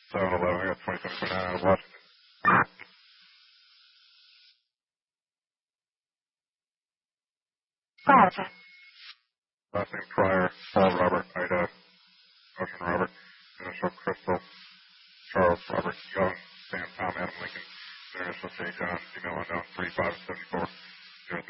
711, I got 27.9 out of Washington. Gotcha. Last name Pryor, Paul Robert, Ida, Ocean Robert, initial Crystal, Charles Robert Young, Sam Tom Adam Lincoln, initial J John, female unknown, 3574.